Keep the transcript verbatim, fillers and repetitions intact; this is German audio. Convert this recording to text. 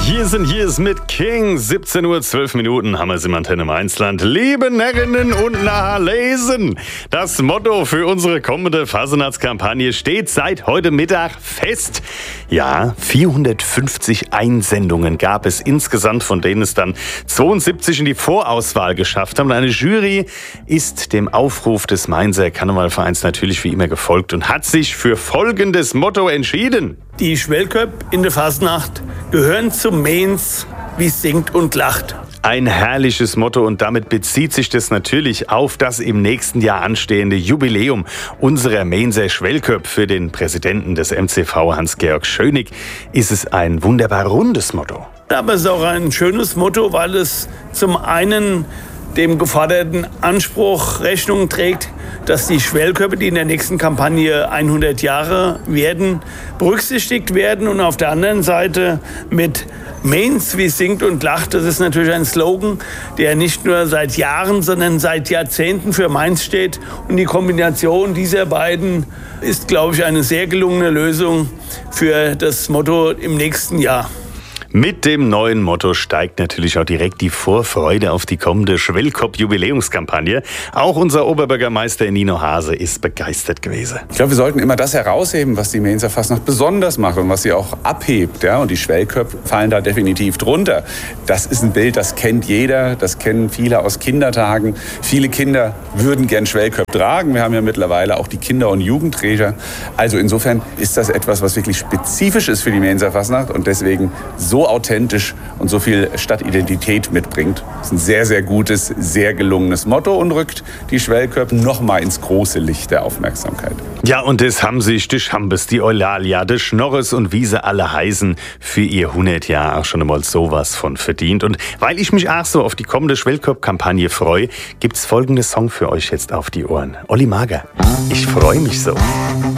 Years and Years mit King. siebzehn Uhr zwölf Minuten haben wir es im Antenne Mainzland. Liebe Närrinnen und Nachlesen. Das Motto für unsere kommende Fasenachtskampagne steht seit heute Mittag fest. Ja, vierhundertfünfzig Einsendungen gab es insgesamt, von denen es dann zweiundsiebzig in die Vorauswahl geschafft haben. Und eine Jury ist dem Aufruf des Mainzer Karnevalvereins natürlich wie immer gefolgt und hat sich für folgendes Motto entschieden. Die Schwellköpp in der Fasnacht gehören zu Mainz, wie singt und lacht. Ein herrliches Motto, und damit bezieht sich das natürlich auf das im nächsten Jahr anstehende Jubiläum unserer Mainzer Schwellköpp. Für den Präsidenten des M C V, Hans-Georg Schönig, ist es ein wunderbar rundes Motto. Aber es ist auch ein schönes Motto, weil es zum einen dem geforderten Anspruch Rechnung trägt, dass die Schwellköppe, die in der nächsten Kampagne hundert Jahre werden, berücksichtigt werden. Und auf der anderen Seite mit Mainz, wie singt und lacht, das ist natürlich ein Slogan, der nicht nur seit Jahren, sondern seit Jahrzehnten für Mainz steht. Und die Kombination dieser beiden ist, glaube ich, eine sehr gelungene Lösung für das Motto im nächsten Jahr. Mit dem neuen Motto steigt natürlich auch direkt die Vorfreude auf die kommende Schwellköpp-Jubiläumskampagne. Auch unser Oberbürgermeister Nino Hase ist begeistert gewesen. Ich glaube, wir sollten immer das herausheben, was die Mainzer Fastnacht besonders macht und was sie auch abhebt. Ja? Und die Schwellköpp fallen da definitiv drunter. Das ist ein Bild, das kennt jeder, das kennen viele aus Kindertagen. Viele Kinder würden gern Schwellköpp tragen. Wir haben ja mittlerweile auch die Kinder- und Jugendträger. Also insofern ist das etwas, was wirklich spezifisch ist für die Mainzer Fastnacht und deswegen so so authentisch und so viel Stadtidentität mitbringt. Das ist ein sehr, sehr gutes, sehr gelungenes Motto und rückt die Schwellköpp noch mal ins große Licht der Aufmerksamkeit. Ja, und das haben sich die Schambes, die Eulalia, die Schnorres und wie sie alle heißen, für ihr hundert Jahre auch schon einmal sowas von verdient. Und weil ich mich auch so auf die kommende Schwellköpp-Kampagne freue, gibt's folgende Song für euch jetzt auf die Ohren. Olli Mager, ich freue mich so.